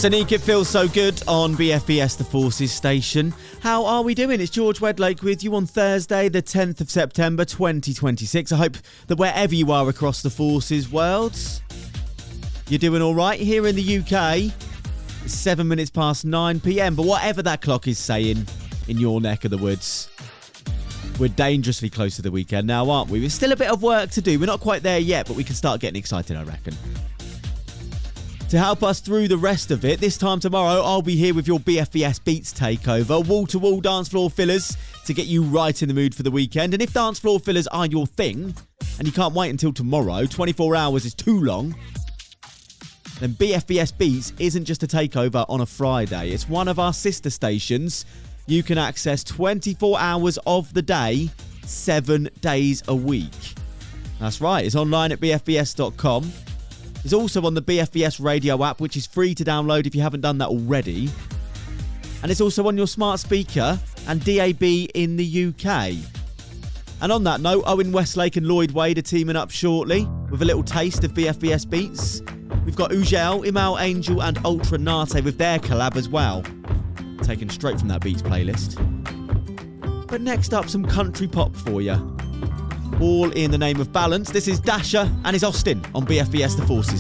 Sonique, it feels so good on BFBS The Forces station. How are we doing? It's George Wedlake with you on Thursday, the 10th of September 2026. I hope that wherever you are across the Forces world, you're doing all right. Here in the UK, it's 7 minutes past 9 p.m. But whatever that clock is saying in your neck of the woods, we're dangerously close to the weekend now, aren't we? There's still a bit of work to do. We're not quite there yet, but we can start getting excited, I reckon. To help us through the rest of it, this time tomorrow, I'll be here with your BFBS Beats takeover. Wall-to-wall dance floor fillers to get you right in the mood for the weekend. And if dance floor fillers are your thing, and you can't wait until tomorrow, 24 hours is too long, then BFBS Beats isn't just a takeover on a Friday. It's one of our sister stations. You can access 24 hours of the day, 7 days a week. That's right, it's online at bfbs.com. It's also on the BFBS radio app, which is free to download if you haven't done that already. And it's also on your smart speaker and DAB in the UK. And on that note, Owen Westlake and Lloyd Wade are teaming up shortly with a little taste of BFBS Beats. We've got Ujel, Imal Angel and Ultra Nate with their collab as well. Taken straight from that Beats playlist. But next up, some country pop for you. All in the name of balance. This is Dasher and his Austin on BFBS The Forces.